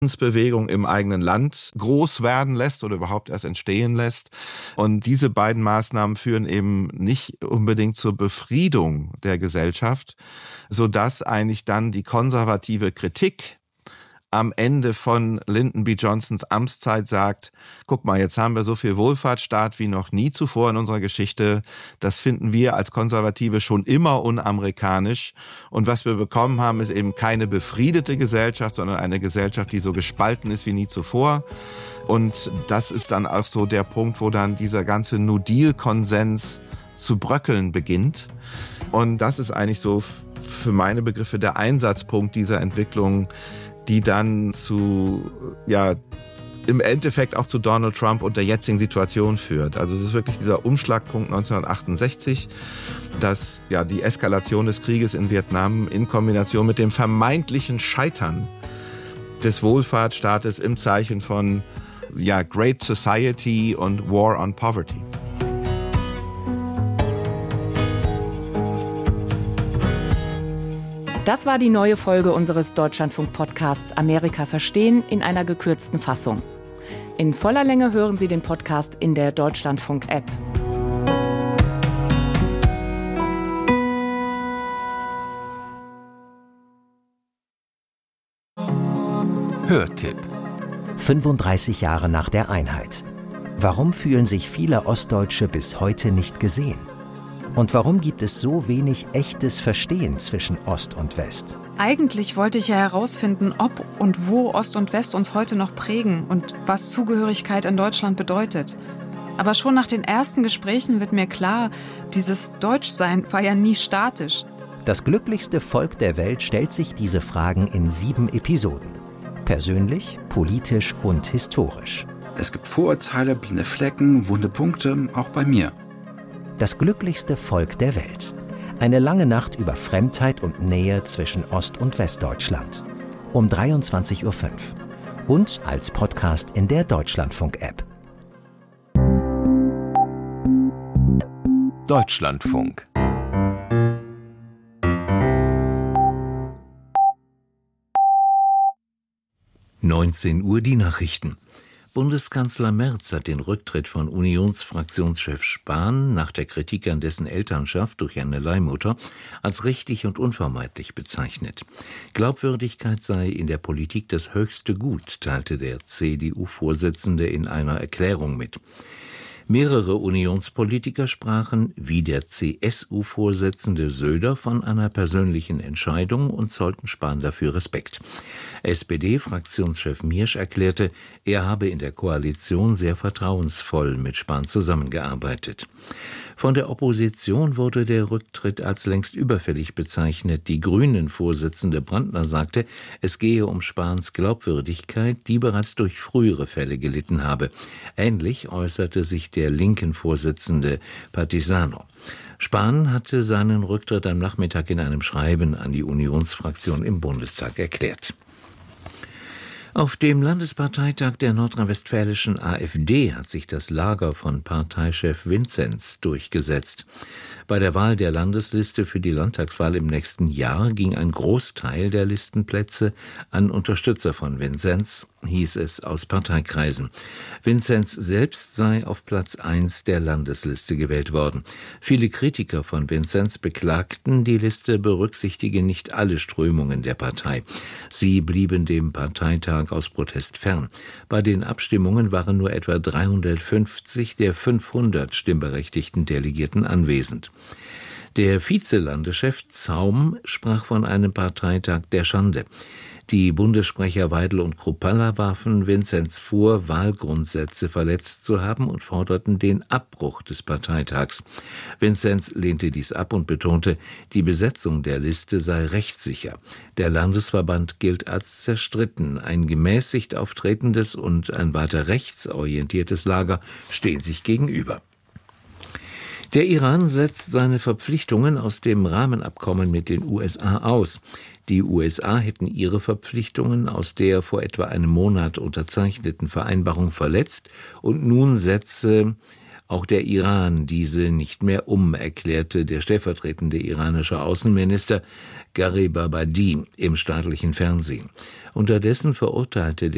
Bewegung im eigenen Land groß werden lässt oder überhaupt erst entstehen lässt. Und diese beiden Maßnahmen führen eben nicht unbedingt zur Befriedung der Gesellschaft, sodass eigentlich dann die konservative Kritik am Ende von Lyndon B. Johnsons Amtszeit sagt, guck mal, jetzt haben wir so viel Wohlfahrtsstaat wie noch nie zuvor in unserer Geschichte. Das finden wir als Konservative schon immer unamerikanisch. Und was wir bekommen haben, ist eben keine befriedete Gesellschaft, sondern eine Gesellschaft, die so gespalten ist wie nie zuvor. Und das ist dann auch so der Punkt, wo dann dieser ganze New Deal-Konsens zu bröckeln beginnt. Und das ist eigentlich so für meine Begriffe der Einsatzpunkt dieser Entwicklung, die dann im Endeffekt auch zu Donald Trump und der jetzigen Situation führt. Also es ist wirklich dieser Umschlagpunkt 1968, dass die Eskalation des Krieges in Vietnam in Kombination mit dem vermeintlichen Scheitern des Wohlfahrtsstaates im Zeichen von Great Society und War on Poverty. Das war die neue Folge unseres Deutschlandfunk-Podcasts Amerika verstehen in einer gekürzten Fassung. In voller Länge hören Sie den Podcast in der Deutschlandfunk-App. Hörtipp: 35 Jahre nach der Einheit. Warum fühlen sich viele Ostdeutsche bis heute nicht gesehen? Und warum gibt es so wenig echtes Verstehen zwischen Ost und West? Eigentlich wollte ich ja herausfinden, ob und wo Ost und West uns heute noch prägen und was Zugehörigkeit in Deutschland bedeutet. Aber schon nach den ersten Gesprächen wird mir klar, dieses Deutschsein war ja nie statisch. Das glücklichste Volk der Welt stellt sich diese Fragen in 7 Episoden. Persönlich, politisch und historisch. Es gibt Vorurteile, blinde Flecken, wunde Punkte, auch bei mir. Das glücklichste Volk der Welt. Eine lange Nacht über Fremdheit und Nähe zwischen Ost- und Westdeutschland. Um 23:05 Uhr. Und als Podcast in der Deutschlandfunk-App. Deutschlandfunk. (19 Uhr) die Nachrichten. Bundeskanzler Merz hat den Rücktritt von Unionsfraktionschef Spahn nach der Kritik an dessen Elternschaft durch eine Leihmutter als richtig und unvermeidlich bezeichnet. Glaubwürdigkeit sei in der Politik das höchste Gut, teilte der CDU-Vorsitzende in einer Erklärung mit. Mehrere Unionspolitiker sprachen, wie der CSU-Vorsitzende Söder, von einer persönlichen Entscheidung und zollten Spahn dafür Respekt. SPD-Fraktionschef Miersch erklärte, er habe in der Koalition sehr vertrauensvoll mit Spahn zusammengearbeitet. Von der Opposition wurde der Rücktritt als längst überfällig bezeichnet. Die Grünen-Vorsitzende Brandner sagte, es gehe um Spahns Glaubwürdigkeit, die bereits durch frühere Fälle gelitten habe. Ähnlich äußerte sich der linken Vorsitzende Partisano. Spahn hatte seinen Rücktritt am Nachmittag in einem Schreiben an die Unionsfraktion im Bundestag erklärt. Auf dem Landesparteitag der nordrhein-westfälischen AfD hat sich das Lager von Parteichef Vinzenz durchgesetzt. Bei der Wahl der Landesliste für die Landtagswahl im nächsten Jahr ging ein Großteil der Listenplätze an Unterstützer von Vinzenz, hieß es aus Parteikreisen. Vinzenz selbst sei auf Platz 1 der Landesliste gewählt worden. Viele Kritiker von Vinzenz beklagten, die Liste berücksichtige nicht alle Strömungen der Partei. Sie blieben dem Parteitag aus Protest fern. Bei den Abstimmungen waren nur etwa 350 der 500 stimmberechtigten Delegierten anwesend. Der Vizelandeschef Zaum sprach von einem Parteitag der Schande. Die Bundessprecher Weidel und Kruppalla warfen Vinzenz vor, Wahlgrundsätze verletzt zu haben und forderten den Abbruch des Parteitags. Vinzenz lehnte dies ab und betonte, die Besetzung der Liste sei rechtssicher. Der Landesverband gilt als zerstritten. Ein gemäßigt auftretendes und ein weiter rechtsorientiertes Lager stehen sich gegenüber. Der Iran setzt seine Verpflichtungen aus dem Rahmenabkommen mit den USA aus. Die USA hätten ihre Verpflichtungen aus der vor etwa einem Monat unterzeichneten Vereinbarung verletzt und nun setze auch der Iran diese nicht mehr um, erklärte der stellvertretende iranische Außenminister Gharibabadi im staatlichen Fernsehen. Unterdessen verurteilte